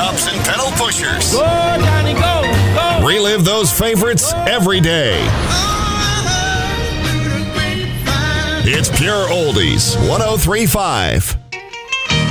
tops and pedal pushers. Go, Johnny, go, go. Relive those favorites every day. It's Pure Oldies 103.5.